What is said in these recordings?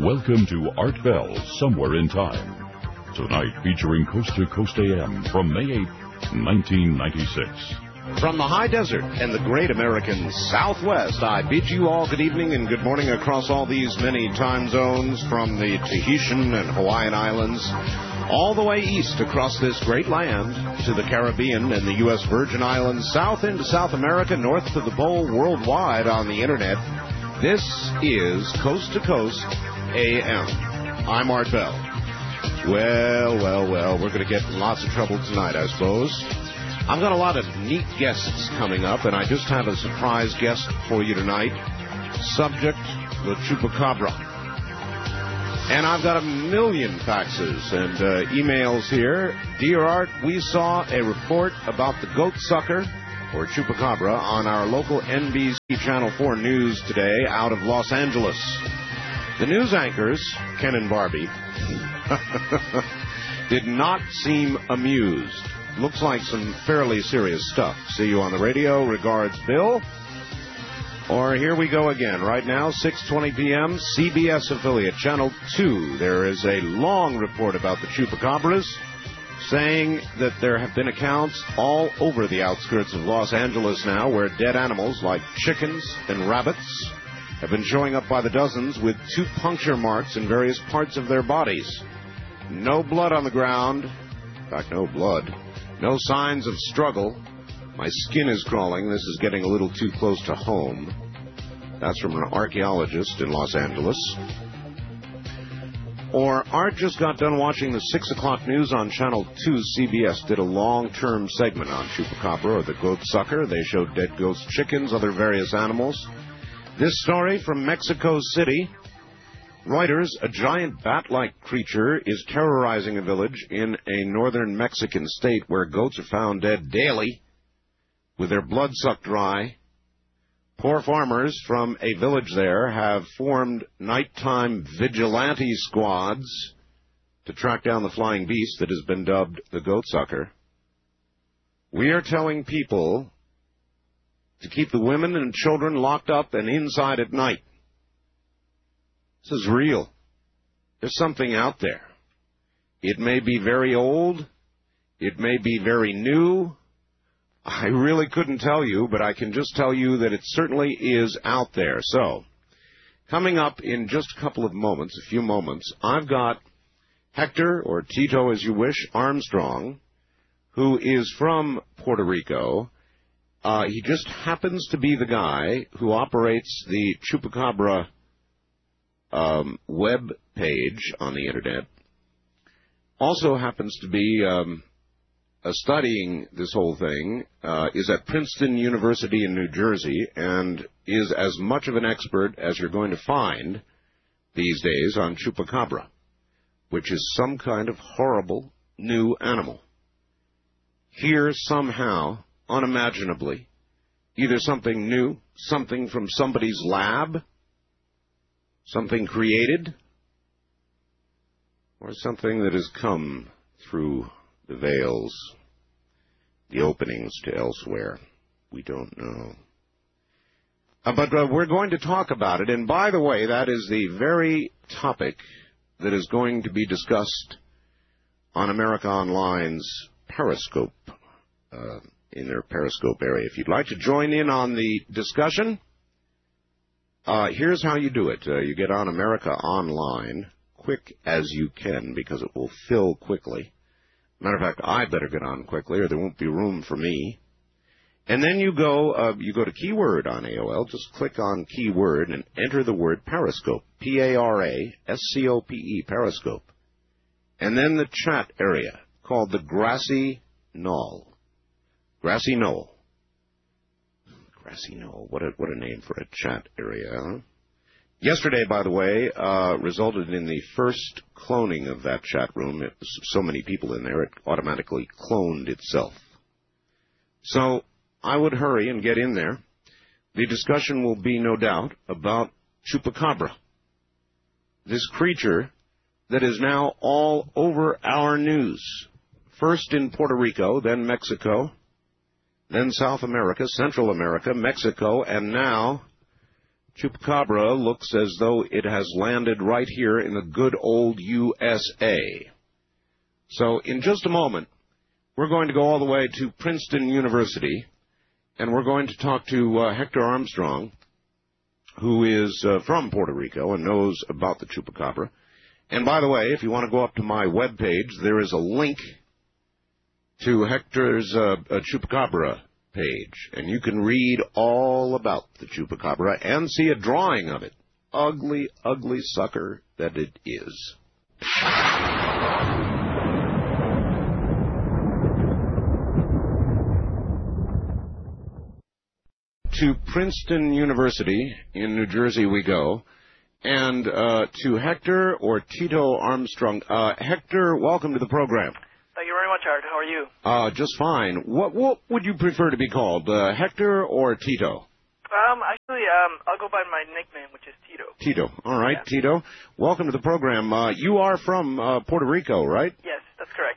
Welcome to Art Bell, Somewhere in Time. Tonight featuring Coast to Coast AM from May 8th, 1996. From the high desert and the great American Southwest, I bid you all good evening and good morning across all these many time zones, from the Tahitian and Hawaiian Islands all the way east across this great land to the Caribbean and the U.S. Virgin Islands, south into South America, north to the pole, worldwide on the Internet. This is Coast to Coast AM. I'm Art Bell. Well, we're going to get in lots of trouble tonight, I suppose. I've got a lot of neat guests coming up, and I just have a surprise guest for you tonight. Subject, the Chupacabra. And I've got a million faxes and emails here. Dear Art, we saw a report about the goat sucker, or Chupacabra, on our local NBC Channel 4 News today out of Los Angeles. The news anchors, Ken and Barbie, did not seem amused. Looks like some fairly serious stuff. See you on the radio. Regards, Bill. Or here we go again. Right now, 6:20 p.m., CBS affiliate, Channel 2. There is a long report about the Chupacabras, saying that there have been accounts all over the outskirts of Los Angeles now where dead animals like chickens and rabbits have been showing up by the dozens with 2 puncture marks in various parts of their bodies. No blood on the ground. In fact, no blood. No signs of struggle. My skin is crawling. This is getting a little too close to home. That's from an archaeologist in Los Angeles. Or Art just got done watching the 6 o'clock news on Channel 2. CBS did a long-term segment on Chupacabra, or the goat sucker. They showed dead ghost chickens, other various animals. This story from Mexico City. Reuters, a giant bat-like creature is terrorizing a village in a northern Mexican state where goats are found dead daily with their blood sucked dry. Poor farmers from a village there have formed nighttime vigilante squads to track down the flying beast that has been dubbed the goat sucker. We are telling people to keep the women and children locked up and inside at night. This is real. There's something out there. It may be very old. It may be very new. I really couldn't tell you, but I can just tell you that it certainly is out there. So, coming up in just a couple of moments, a few moments, I've got Hector, or Tito as you wish, Armstrong, who is from Puerto Rico. He just happens to be the guy who operates the Chupacabra web page on the Internet. Also happens to be studying this whole thing, is at Princeton University in New Jersey, and is as much of an expert as you're going to find these days on Chupacabra, which is some kind of horrible new animal. Here somehow, unimaginably, either something new, something from somebody's lab, something created, or something that has come through the veils, the openings to elsewhere. We don't know. But we're going to talk about it. And by the way, that is the very topic that is going to be discussed on America Online's Periscope, in their Periscope area. If you'd like to join in on the discussion, here's how you do it. You get on America Online quick as you can, because it will fill quickly. Matter of fact, I better get on quickly or there won't be room for me. And then you go to keyword on AOL. Just click on keyword and enter the word Periscope. Parascope, Periscope. And then the chat area called the Grassy Knoll. Grassy Knoll. Grassy Knoll. What a name for a chat area, huh? Yesterday, by the way, resulted in the first cloning of that chat room. It was so many people in there, it automatically cloned itself. So I would hurry and get in there. The discussion will be, no doubt, about Chupacabra, this creature that is now all over our news. First in Puerto Rico, then Mexico, then South America, Central America, Mexico, and now Chupacabra looks as though it has landed right here in the good old USA. So in just a moment, we're going to go all the way to Princeton University, and we're going to talk to Hector Armstrong, who is from Puerto Rico and knows about the Chupacabra. And by the way, if you want to go up to my webpage, there is a link to Hector's Chupacabra page, and you can read all about the Chupacabra and see a drawing of it. Ugly, ugly sucker that it is. To Princeton University in New Jersey we go, and to Hector or Tito Armstrong. Hector, welcome to the program. Thank you very much, Art. How are you? Just fine. What would you prefer to be called, Hector or Tito? Actually, I'll go by my nickname, which is Tito. Tito. All right, yeah. Tito. Welcome to the program. You are from Puerto Rico, right? Yes, that's correct.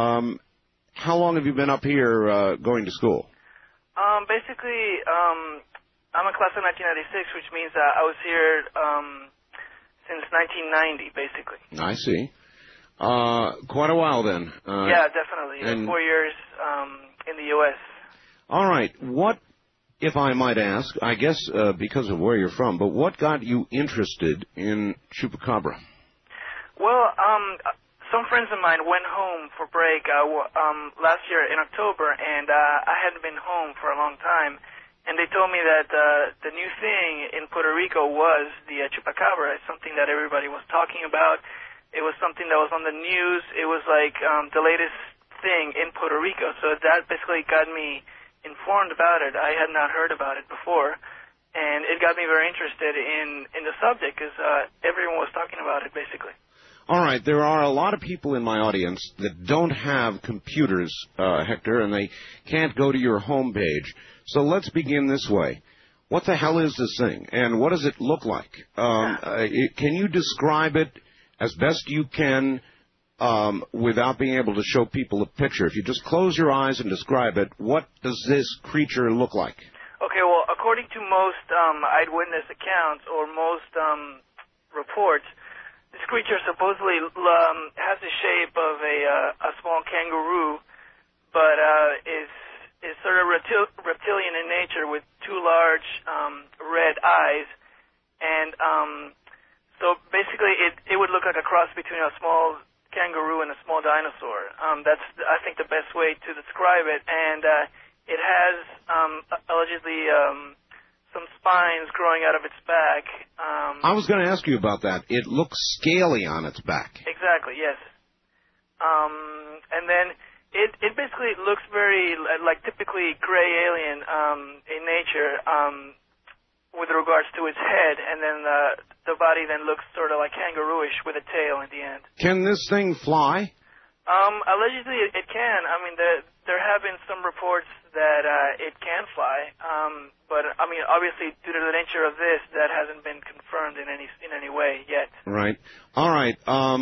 How long have you been up here going to school? Basically, I'm a class of 1996, which means I was here since 1990, basically. I see. Quite a while then. Yeah, definitely. And 4 years in the U.S. All right. What, if I might ask, I guess because of where you're from, but what got you interested in Chupacabra? Well, some friends of mine went home for break last year in October, and I hadn't been home for a long time. And they told me that the new thing in Puerto Rico was the Chupacabra. It's something that everybody was talking about. It was something that was on the news. It was like the latest thing in Puerto Rico. So that basically got me informed about it. I had not heard about it before. And it got me very interested in the subject because everyone was talking about it, basically. All right, there are a lot of people in my audience that don't have computers, Hector, and they can't go to your homepage. So let's begin this way. What the hell is this thing, and what does it look like? Can you describe it as best you can without being able to show people a picture? If you just close your eyes and describe it, what does this creature look like? Okay, well, according to most eyewitness accounts or most reports, this creature supposedly has the shape of a small kangaroo, but is sort of reptilian in nature with two large red eyes. And so basically it would look like a cross between a small kangaroo and a small dinosaur. That's, I think, the best way to describe it. And it has allegedly some spines growing out of its back. I was going to ask you about that. It looks scaly on its back. Exactly, yes. And then it basically looks very like typically gray alien in nature with regards to its head, and then the body then looks sort of like kangarooish with a tail in the end. Can this thing fly? Allegedly it can. I mean, there have been some reports that it can fly, but I mean, obviously, due to the nature of this, that hasn't been confirmed in any way yet. Right. All right.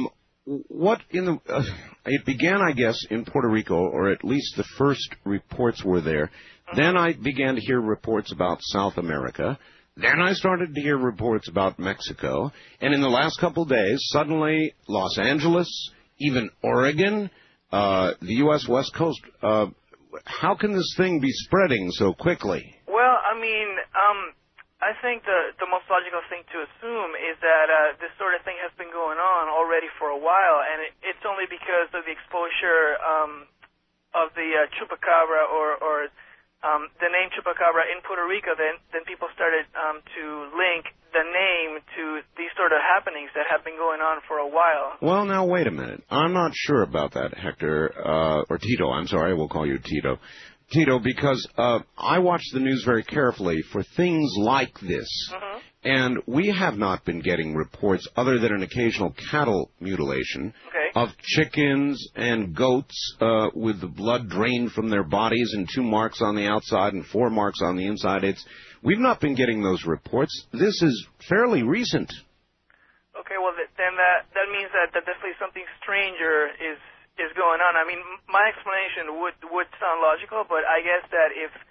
It began, I guess, in Puerto Rico, or at least the first reports were there. Mm-hmm. Then I began to hear reports about South America. Then I started to hear reports about Mexico. And in the last couple of days, suddenly Los Angeles, even Oregon, the U.S. West Coast. How can this thing be spreading so quickly? Well, I mean, I think the most logical thing to assume is that this sort of thing has been going on already for a while, and it's only because of the exposure of the Chupacabra or the name Chupacabra in Puerto Rico, then people started to link the name to these sort of happenings that have been going on for a while. Well, now, wait a minute. I'm not sure about that, Hector, or Tito. I'm sorry, we'll call you Tito. Tito, because I watch the news very carefully for things like this. Mm-hmm. And we have not been getting reports, other than an occasional cattle mutilation, of chickens and goats with the blood drained from their bodies and 2 marks on the outside and 4 marks on the inside. We've not been getting those reports. This is fairly recent. Okay, well, then that means that definitely something stranger is going on. I mean, my explanation would sound logical, but I guess that if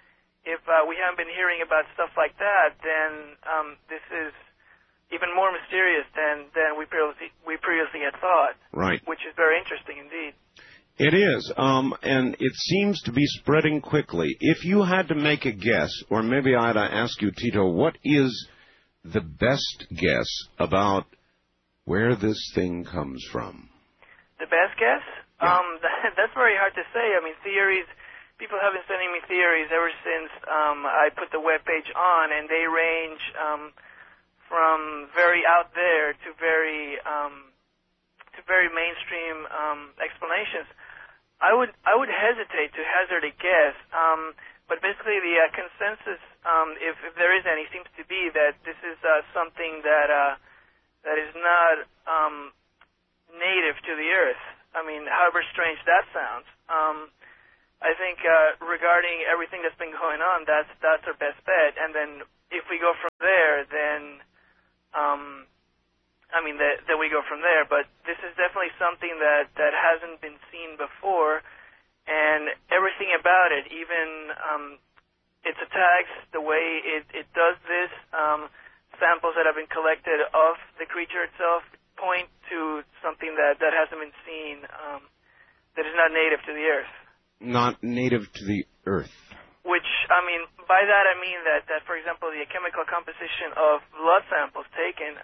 if we haven't been hearing about stuff like that, then this is even more mysterious than we previously had thought. Right. Which is very interesting indeed. It is, and it seems to be spreading quickly. If you had to make a guess, or maybe I'd ask you, Tito, what is the best guess about where this thing comes from? The best guess? Yeah. That's very hard to say. I mean, theories, people have been sending me theories ever since I put the webpage on, and they range from very out there to very mainstream explanations. I would hesitate to hazard a guess, but basically the consensus, if there is any, seems to be that this is something that is not native to the Earth. I mean, however strange that sounds. I think regarding everything that's been going on, that's our best bet. And then if we go from there, then then we go from there. But this is definitely something that hasn't been seen before, and everything about it, even its attacks, the way it does this, samples that have been collected of the creature itself point to something that hasn't been seen, that is not native to the Earth. Not native to the Earth. Which, I mean, by that I mean that for example, the chemical composition of blood samples taken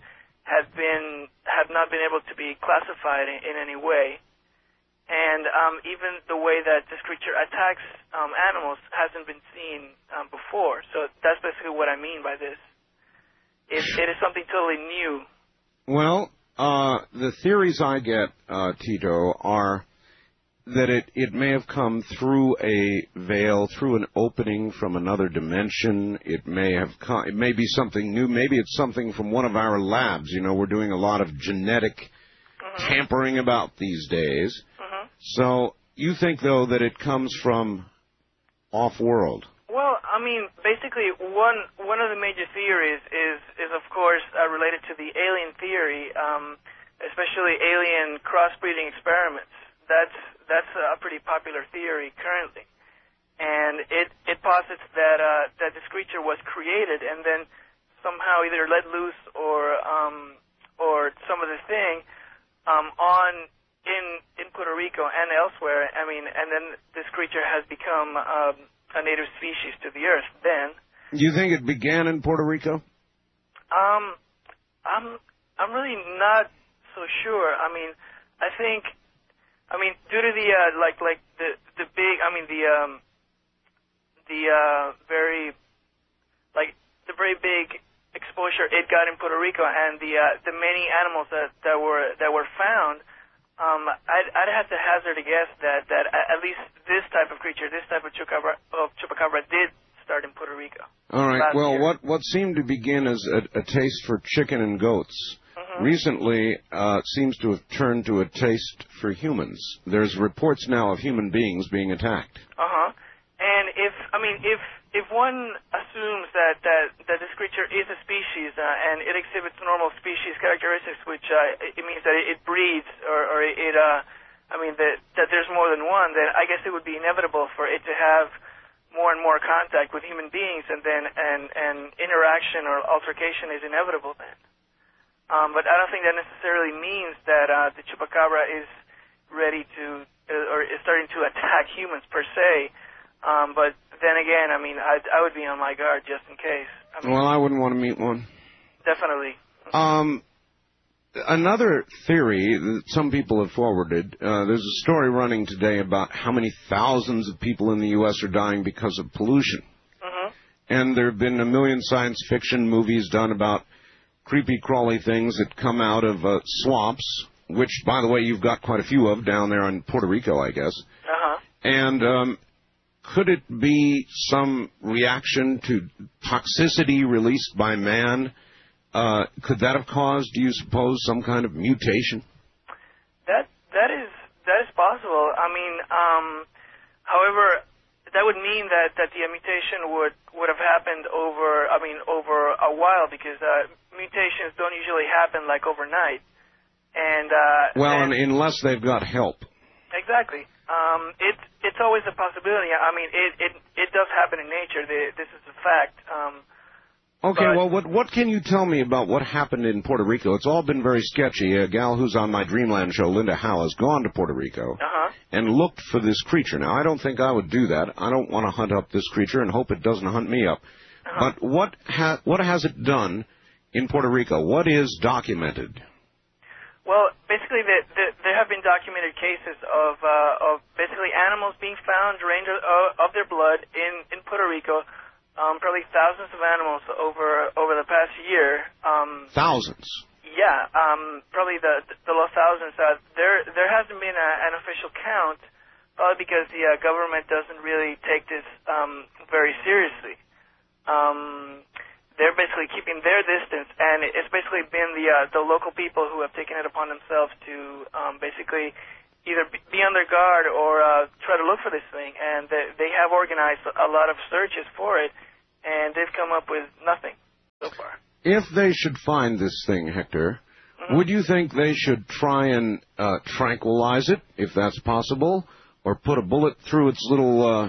have not been able to be classified in any way. And even the way that this creature attacks animals hasn't been seen before. So that's basically what I mean by this. It is something totally new. Well, the theories I get, Tito, are that it may have come through a veil, through an opening from another dimension. It may be something new. Maybe it's something from one of our labs. You know, we're doing a lot of genetic tampering about these days. So you think, though, that it comes from off-world? Well, I mean, basically, one of the major theories is of course related to the alien theory, especially alien crossbreeding experiments. That's a pretty popular theory currently, and it posits that this creature was created and then somehow either let loose or some other thing in Puerto Rico and elsewhere. I mean, and then this creature has become a native species to the Earth. Then, you think it began in Puerto Rico? I'm really not so sure. I mean, due to the the big, the very big exposure it got in Puerto Rico, and the many animals that were found, I'd have to hazard a guess that at least this type of creature, this type of chupacabra, did start in Puerto Rico. All right. Well, what seemed to begin as a taste for chicken and goats recently seems to have turned to a taste for humans. There's reports now of human beings being attacked. And if one assumes that this creature is a species and it exhibits normal species characteristics, which it means that it breeds or that there's more than one, then I guess it would be inevitable for it to have more and more contact with human beings, and then and interaction or altercation is inevitable then. But I don't think that necessarily means that the chupacabra is ready to or is starting to attack humans per se. But then again, I would be on my guard just in case. Well, I wouldn't want to meet one. Definitely. Another theory that some people have forwarded, there's a story running today about how many thousands of people in the U.S. are dying because of pollution. And there have been a million science fiction movies done about creepy, crawly things that come out of swamps, which, by the way, you've got quite a few of down there in Puerto Rico, I guess. And could it be some reaction to toxicity released by man? Could that have caused, do you suppose, some kind of mutation? That is possible. However, that would mean that the mutation would have happened over a while, because mutations don't usually happen like overnight. And unless they've got help. Exactly. It's always a possibility. I mean, it does happen in nature. This is a fact. Okay, well, what can you tell me about what happened in Puerto Rico? It's all been very sketchy. A gal who's on my Dreamland show, Linda Howe, has gone to Puerto Rico and looked for this creature. Now, I don't think I would do that. I don't want to hunt up this creature and hope it doesn't hunt me up. But what has it done in Puerto Rico? What is documented? Well, basically, there have been documented cases of basically animals being found drained of their blood in Puerto Rico. Probably thousands of animals over the past year. Thousands. Yeah, probably the low thousands. There hasn't been an official count, probably because the government doesn't really take this very seriously. They're basically keeping their distance, and it's basically been the local people who have taken it upon themselves to basically either be on their guard or try to look for this thing. And they have organized a lot of searches for it, and they've come up with nothing so far. If they should find this thing, Hector, would you think they should try and tranquilize it, if that's possible, or put a bullet through its little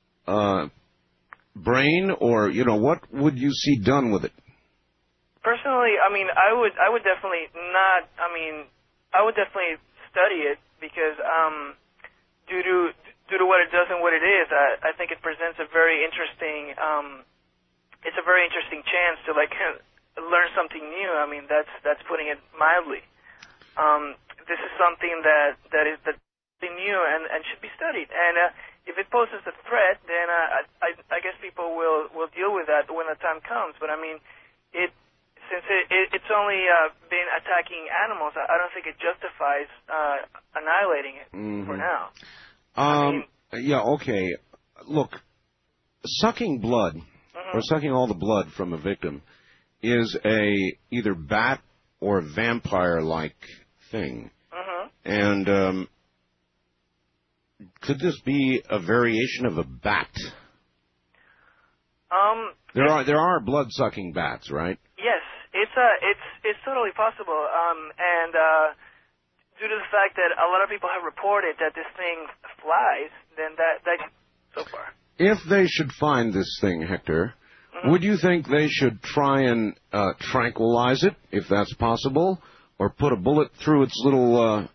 brain, or, what would you see done with it? Personally, I mean, I would definitely not, I would definitely study it, because due to what it does and what it is, I think it presents a very interesting, it's a very interesting chance to, learn something new. I mean, that's putting it mildly. This is something that is new and should be studied. And if it poses a threat, then I guess people will deal with that when the time comes. But I mean, since it's only been attacking animals, I don't think it justifies annihilating it for now. Yeah, okay. Look, sucking blood, or sucking all the blood from a victim, is either bat or vampire-like thing. And could this be a variation of a bat? There are blood-sucking bats, right? Yes, it's totally possible. And due to the fact that a lot of people have reported that this thing flies, then that so far. If they should find this thing, Hector, would you think they should try and tranquilize it, if that's possible, or put a bullet through its little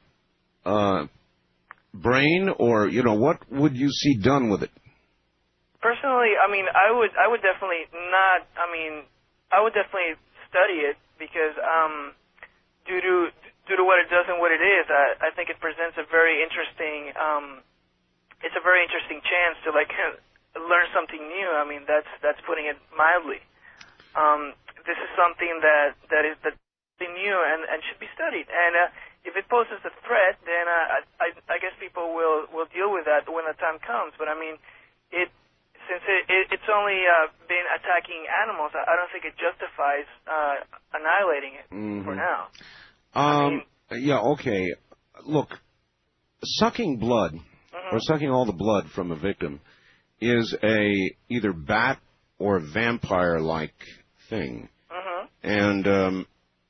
brain, or, what would you see done with it? Personally, I mean, I would definitely not, I would definitely study it, because due to what it does and what it is, I think it presents a very interesting, it's a very interesting chance to, learn something new. I mean, that's putting it mildly. This is something that is new and should be studied. And if it poses a threat, then I guess people will deal with that when the time comes. But I mean, since it's only been attacking animals, I don't think it justifies annihilating it for now. Yeah, okay. Look, sucking blood, or sucking all the blood from a victim, is either bat or vampire-like thing. And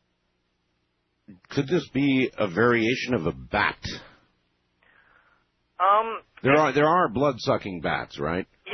could this be a variation of a bat? There are blood-sucking bats, right?